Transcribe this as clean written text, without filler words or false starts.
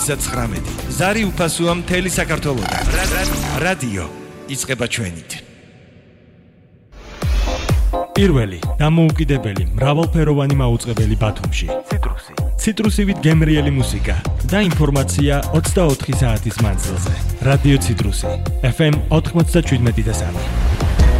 19. ზარი უფასოა მთელი საქართველოდან. რადიო იწყება ჩვენით. პირველი დამოუკიდებელი მრავალფეროვანი მაუწყებელი ბათუმში. ციტრუსივით გემრიელი მუსიკა და ინფორმაცია 24 საათის მანძილზე. რადიო ციტრუსი FM 97.3.